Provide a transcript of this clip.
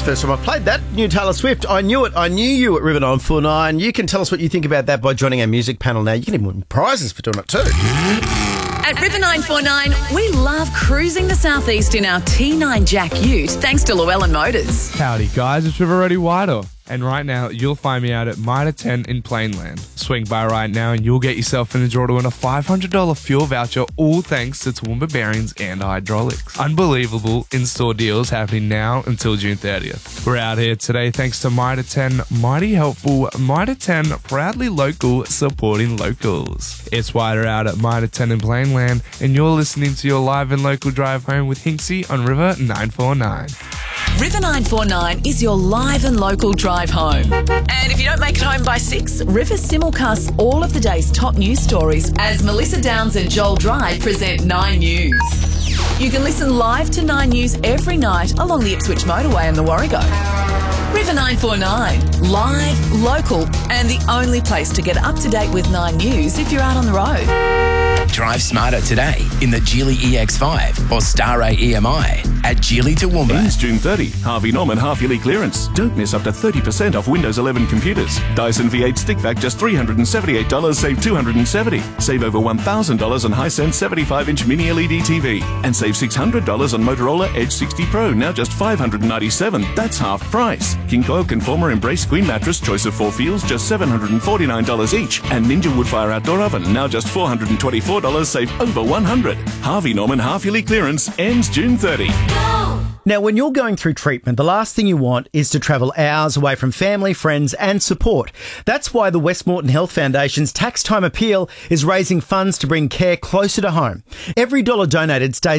first time I played that. New Taylor Swift. I knew it. I knew you at River 949. You can tell us what you think about that by joining our music panel now. You can even win prizes for doing it too. At River 949, we love cruising the southeast in our T9 Jack Ute, thanks to Llewellyn Motors. Howdy guys, it's River Roddy Whitehall. And right now, you'll find me out at Mitre 10 in Plainland. Swing by right now and you'll get yourself in the draw to win a $500 fuel voucher, all thanks to Toowoomba Bearings and Hydraulics. Unbelievable in-store deals happening now until June 30th. We're out here today thanks to Mitre 10, mighty helpful, Mitre 10, proudly local, supporting locals. It's Whiter out at Mitre 10 in Plainland, and you're listening to your live and local drive home with Hinksy on River 949. River 949 is your live and local drive home. And if you don't make it home by 6, River simulcasts all of the day's top news stories as Melissa Downs and Joel Dry present 9 News. You can listen live to 9 News every night along the Ipswich motorway and the Warrego. River 949, live, local, and the only place to get up to date with 9 News if you're out on the road. Drive smarter today in the Geely EX5 or Star A EMI at Geely Toowoomba. Ends June 30. Harvey Norman half-yearly clearance. Don't miss up to 30% off Windows 11 computers. Dyson V8 stick vac just $378, save $270. Save over $1,000 on Hisense 75-inch mini LED TV. And save $600 on Motorola Edge 60 Pro, now just $597. That's half price. King Coil Conformer Embrace Queen Mattress, choice of 4 feels, just $749 each. And Ninja Woodfire Outdoor Oven, now just $424, save over $100. Harvey Norman half-yearly clearance ends June 30. Now, when you're going through treatment, the last thing you want is to travel hours away from family, friends and support. That's why the Westmoreton Health Foundation's Tax Time Appeal is raising funds to bring care closer to home. Every dollar donated stays